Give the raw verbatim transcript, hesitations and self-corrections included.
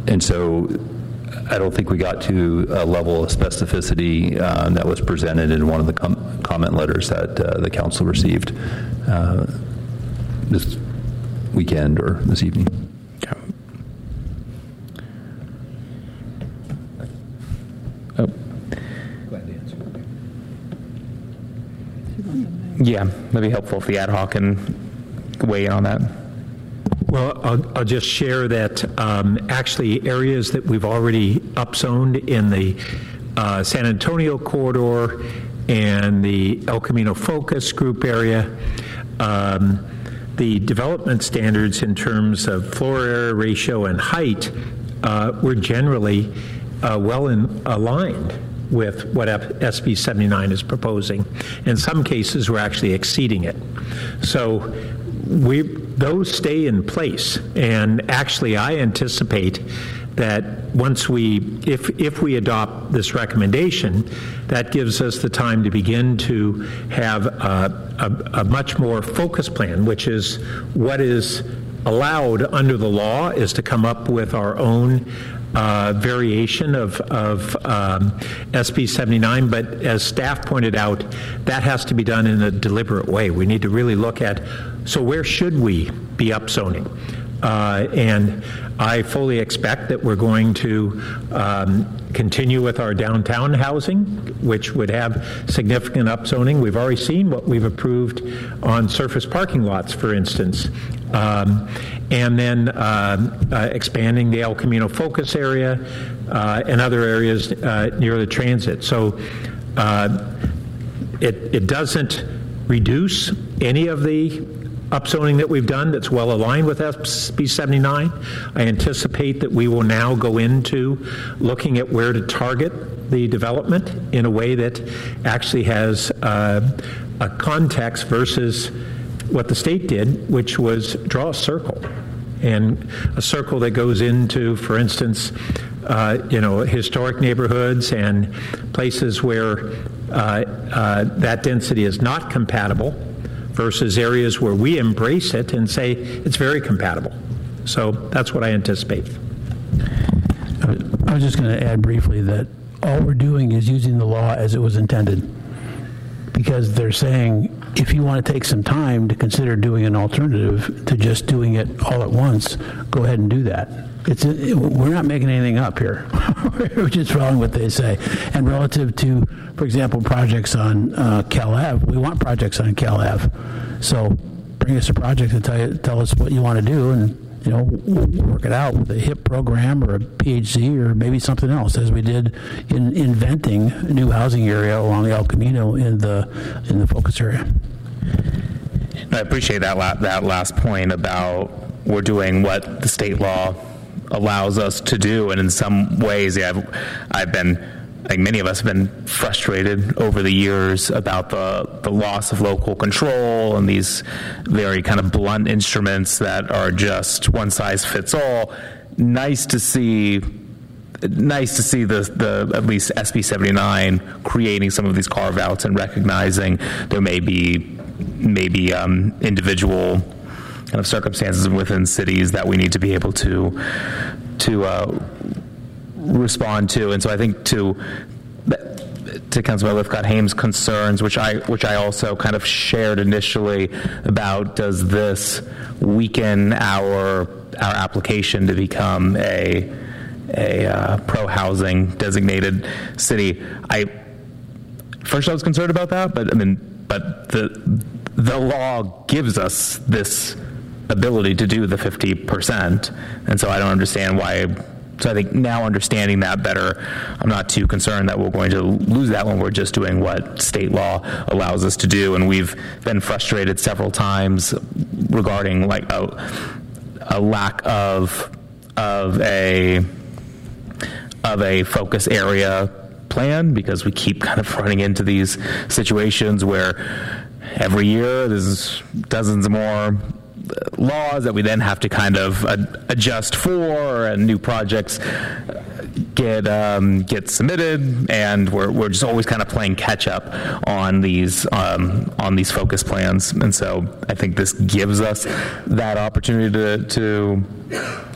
and so I don't think we got to a level of specificity uh, that was presented in one of the com- comment letters that uh, the council received uh, this weekend or this evening. Yeah. Oh. Glad to answer. Yeah, that'd be helpful if the ad hoc can weigh in on that. Well, I'll, I'll just share that um, actually areas that we've already upzoned in the uh, San Antonio corridor and the El Camino Focus group area, um, the development standards in terms of floor area ratio and height uh, were generally uh, well in, aligned with what S B seventy-nine is proposing. In some cases, we're actually exceeding it. So we those stay in place, and actually I anticipate that once we, if if we adopt this recommendation, that gives us the time to begin to have a, a, a much more focused plan, which is what is allowed under the law is to come up with our own Uh, variation of, of um, S B seventy-nine, but as staff pointed out, that has to be done in a deliberate way. We need to really look at, so where should we be upzoning? Uh, and I fully expect that we're going to um, continue with our downtown housing, which would have significant upzoning. We've already seen what we've approved on surface parking lots, for instance. Um, and then uh, uh, expanding the El Camino Focus area uh, and other areas uh, near the transit. So uh, it, it doesn't reduce any of the upzoning that we've done that's well aligned with S B seventy-nine. I anticipate that we will now go into looking at where to target the development in a way that actually has uh, a context versus what the state did, which was draw a circle. And a circle that goes into, for instance, uh, you know, historic neighborhoods and places where uh, uh, that density is not compatible versus areas where we embrace it and say it's very compatible. So that's what I anticipate. I was just going to add briefly that all we're doing is using the law as it was intended, because they're saying if you want to take some time to consider doing an alternative to just doing it all at once, go ahead and do that. It's a, we're not making anything up here. We're just following what they say. And relative to, for example, projects on uh, Cal Ave, we want projects on Cal Ave. So bring us a project and tell, you, tell us what you want to do, and you know, work it out with a HIP program or a P H C or maybe something else, as we did in inventing a new housing area along El Camino in the in the focus area. I appreciate that la- that last point about we're doing what the state law allows us to do, and in some ways, yeah, I've, I've been, like many of us, have been frustrated over the years about the the loss of local control and these very kind of blunt instruments that are just one size fits all. Nice to see. Nice to see the, the at least S B seventy-nine creating some of these carve-outs and recognizing there may be maybe um, individual kind of circumstances within cities that we need to be able to to uh, respond to. And so I think to to Councilmember Lifcott-Hames' concerns, which I which I also kind of shared initially, about does this weaken our our application to become a a uh, pro-housing designated city. I first I was concerned about that, but I mean, but the the law gives us this ability to do the fifty percent, and so I don't understand why. So I think now understanding that better, I'm not too concerned that we're going to lose that when we're just doing what state law allows us to do. And we've been frustrated several times regarding like a, a lack of of a of a focus area plan, because we keep kind of running into these situations where every year there's dozens more laws that we then have to kind of adjust for, and new projects get um, get submitted, and we're we're just always kind of playing catch up on these um, on these focus plans. And so I think this gives us that opportunity to to